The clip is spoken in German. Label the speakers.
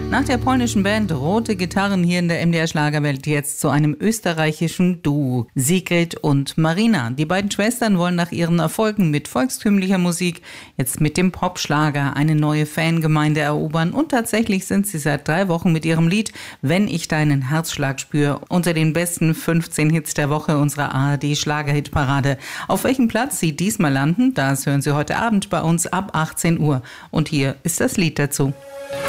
Speaker 1: Nach der polnischen Band Rote Gitarren hier in der MDR Schlagerwelt jetzt zu einem österreichischen Duo, Sigrid und Marina. Die beiden Schwestern wollen nach ihren Erfolgen mit volkstümlicher Musik jetzt mit dem Popschlager eine neue Fangemeinde erobern und tatsächlich sind sie seit 3 Wochen mit ihrem Lied Wenn ich deinen Herzschlag spür unter den besten 15 Hits der Woche unserer ARD Schlagerhitparade. Auf welchem Platz sie diesmal landen, das hören Sie heute Abend bei uns ab 18 Uhr. Und hier ist das Lied dazu.